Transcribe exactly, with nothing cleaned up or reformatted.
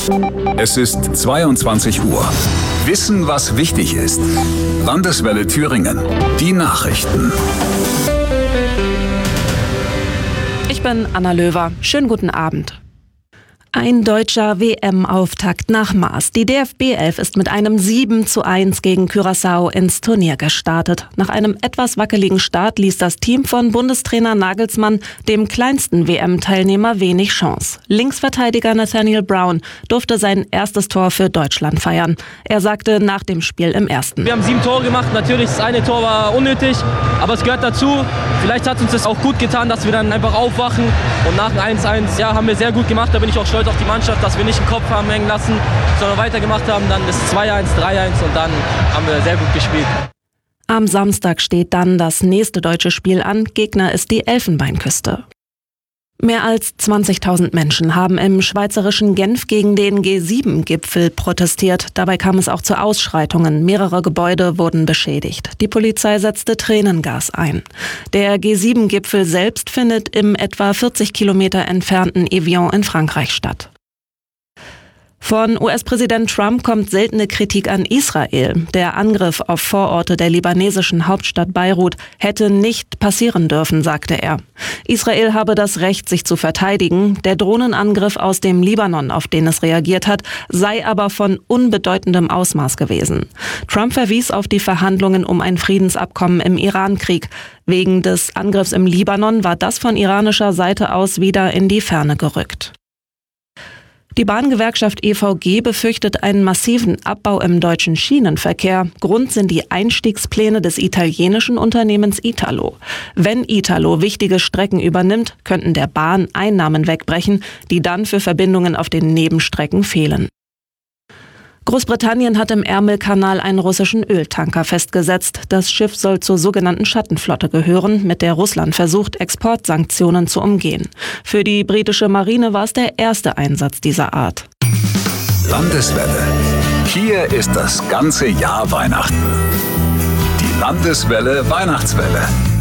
Es ist zweiundzwanzig Uhr. Wissen, was wichtig ist. Landeswelle Thüringen. Die Nachrichten. Ich bin Anna Löwer. Schönen guten Abend. Ein deutscher W M-Auftakt nach Maß. Die D F B elf ist mit einem sieben zu eins gegen Curaçao ins Turnier gestartet. Nach einem etwas wackeligen Start ließ das Team von Bundestrainer Nagelsmann dem kleinsten W M-Teilnehmer wenig Chance. Linksverteidiger Nathaniel Brown durfte sein erstes Tor für Deutschland feiern. Er sagte nach dem Spiel im ersten: Wir haben sieben Tore gemacht. Natürlich, das eine Tor war unnötig, aber es gehört dazu. Vielleicht hat uns das auch gut getan, dass wir dann einfach aufwachen. Und nach dem eins eins, ja, haben wir sehr gut gemacht. Da bin ich auch stolz auf die Mannschaft, dass wir nicht den Kopf haben hängen lassen, sondern weitergemacht haben. Dann das zwei eins, drei eins und dann haben wir sehr gut gespielt. Am Samstag steht dann das nächste deutsche Spiel an. Gegner ist die Elfenbeinküste. Mehr als zwanzigtausend Menschen haben im schweizerischen Genf gegen den G sieben Gipfel protestiert. Dabei kam es auch zu Ausschreitungen. Mehrere Gebäude wurden beschädigt. Die Polizei setzte Tränengas ein. Der G sieben Gipfel selbst findet im etwa vierzig Kilometer entfernten Evian in Frankreich statt. Von U S-Präsident Trump kommt seltene Kritik an Israel. Der Angriff auf Vororte der libanesischen Hauptstadt Beirut hätte nicht passieren dürfen, sagte er. Israel habe das Recht, sich zu verteidigen. Der Drohnenangriff aus dem Libanon, auf den es reagiert hat, sei aber von unbedeutendem Ausmaß gewesen. Trump verwies auf die Verhandlungen um ein Friedensabkommen im Irankrieg. Wegen des Angriffs im Libanon war das von iranischer Seite aus wieder in die Ferne gerückt. Die Bahngewerkschaft E V G befürchtet einen massiven Abbau im deutschen Schienenverkehr. Grund sind die Einstiegspläne des italienischen Unternehmens Italo. Wenn Italo wichtige Strecken übernimmt, könnten der Bahn Einnahmen wegbrechen, die dann für Verbindungen auf den Nebenstrecken fehlen. Großbritannien hat im Ärmelkanal einen russischen Öltanker festgesetzt. Das Schiff soll zur sogenannten Schattenflotte gehören, mit der Russland versucht, Exportsanktionen zu umgehen. Für die britische Marine war es der erste Einsatz dieser Art. Landeswelle. Hier ist das ganze Jahr Weihnachten. Die Landeswelle Weihnachtswelle.